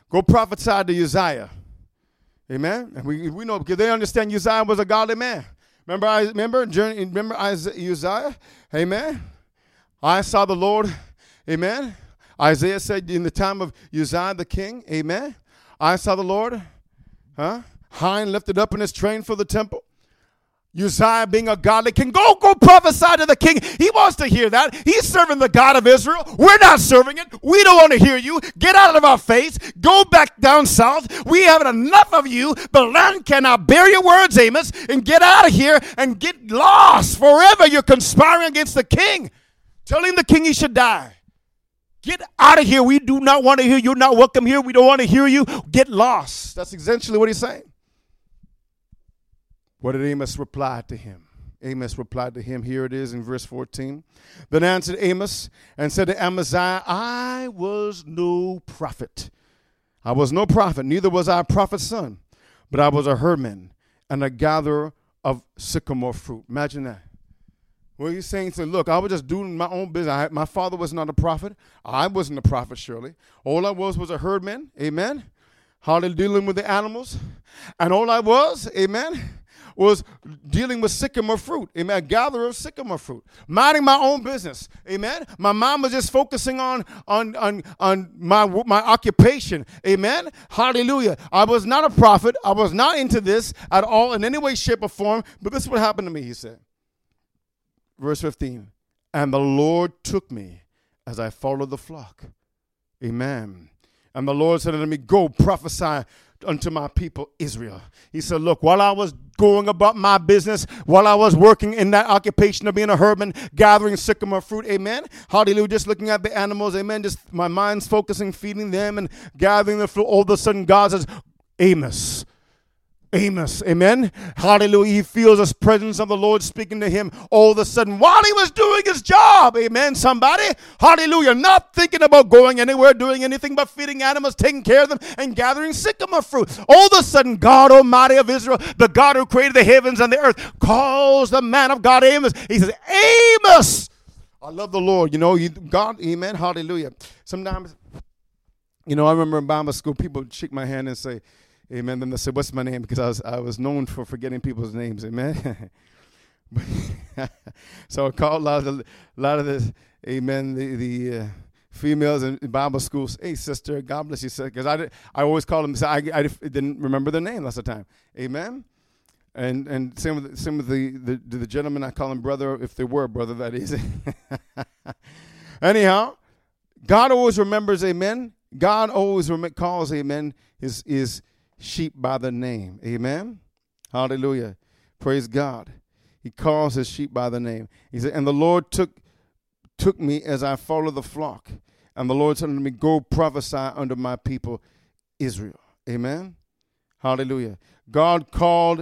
Go prophesy to Uzziah. Amen. And we know because they understand Uzziah was a godly man. Remember Uzziah? Amen. I saw the Lord. Amen. Isaiah said in the time of Uzziah the king. Amen. I saw the Lord. High and lifted up in his train for the temple. Uzziah being a godly king, go prophesy to the king. He wants to hear that. He's serving the God of Israel. We're not serving it. We don't want to hear you. Get out of our face. Go back down south. We have enough of you. The land cannot bear your words, Amos. And get out of here and get lost forever. You're conspiring against the king. Telling the king he should die. Get out of here. We do not want to hear you. You're not welcome here. We don't want to hear you. Get lost. That's essentially what he's saying. What did Amos reply to him? Amos replied to him. Here it is in verse 14. Then answered Amos and said to Amaziah, I was no prophet. I was no prophet, neither was I a prophet's son, but I was a herdman and a gatherer of sycamore fruit. Imagine that. Well, he's saying, look, I was just doing my own business. My father was not a prophet. I wasn't a prophet, surely. All I was a herdman. Amen. Hardly dealing with the animals. And all I was, amen, was dealing with sycamore fruit. Amen. A gatherer of sycamore fruit. Minding my own business. Amen. My mom was just focusing on my occupation. Amen. Hallelujah. I was not a prophet. I was not into this at all in any way, shape, or form. But this is what happened to me, he said. Verse 15. And the Lord took me as I followed the flock. Amen. And the Lord said unto me, go prophesy unto my people Israel. He said, look, while I was going about my business, while I was working in that occupation of being a herdman, gathering sycamore fruit, amen, hallelujah, just looking at the animals, amen, just my mind's focusing, feeding them and gathering the fruit, all of a sudden God says, Amos, amen, hallelujah, he feels the presence of the Lord speaking to him all of a sudden while he was doing his job, amen, somebody, hallelujah, not thinking about going anywhere, doing anything but feeding animals, taking care of them, and gathering sycamore fruit. All of a sudden, God Almighty of Israel, the God who created the heavens and the earth, calls the man of God Amos. He says, Amos, I love the Lord, God, amen, hallelujah. Sometimes, I remember in Bible school, people would shake my hand and say, amen. Then they said, what's my name? Because I was known for forgetting people's names. Amen. So I called a lot of this, amen, the females in Bible schools. Hey, sister, God bless you, sister. Because I always called them, I didn't remember their name lots of time. Amen. And same with the gentleman, I call him brother, if they were a brother, that is. Anyhow, God always remembers, amen. God always calls, amen, his sheep by the name. Amen. Hallelujah. Praise God. He calls his sheep by the name. He said, and the Lord took me as I followed the flock. And the Lord said unto me, go prophesy unto my people Israel. Amen. Hallelujah. God called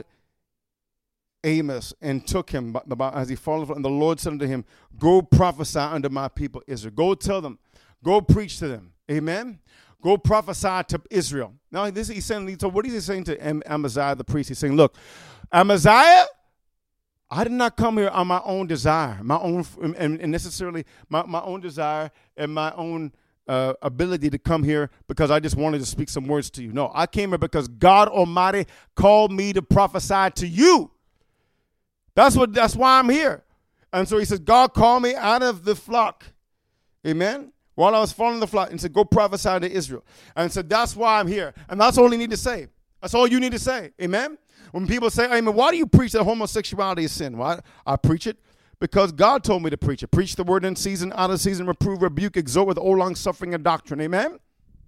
Amos and took him as he followed. And the Lord said unto him, go prophesy unto my people Israel. Go tell them. Go preach to them. Amen. Go prophesy to Israel. Now, he's saying, so what is he saying to Amaziah the priest? He's saying, look, Amaziah, I did not come here on my own desire, my own, and necessarily my own desire and my own ability to come here because I just wanted to speak some words to you. No, I came here because God Almighty called me to prophesy to you. That's why I'm here. And so he says, God called me out of the flock. Amen. While I was following the flock, and said, go prophesy to Israel. And said, that's why I'm here. And that's all you need to say. That's all you need to say. Amen? When people say, amen, why do you preach that homosexuality is sin? Why? I preach it because God told me to preach it. Preach the word in season, out of season, reprove, rebuke, exhort with all long suffering and doctrine. Amen?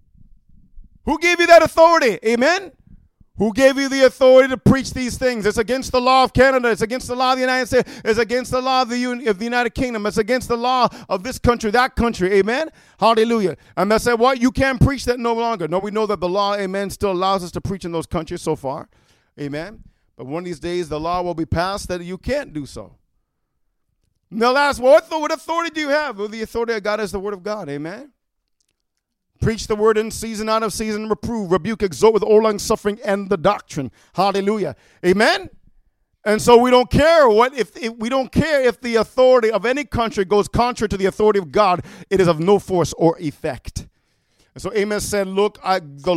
Who gave you that authority? Amen? Who gave you the authority to preach these things? It's against the law of Canada. It's against the law of the United States. It's against the law of the United Kingdom. It's against the law of this country, that country. Amen? Hallelujah. And they say, what? You can't preach that no longer. No, we know that the law, amen, still allows us to preach in those countries so far. Amen? But one of these days, the law will be passed that you can't do so. And they'll ask, well, what authority do you have? Well, the authority of God is the word of God. Amen? Preach the word in season, out of season, reprove, rebuke, exhort with all long suffering and the doctrine. Hallelujah. Amen. And so we don't care if the authority of any country goes contrary to the authority of God. It is of no force or effect. And so Amos said, look, the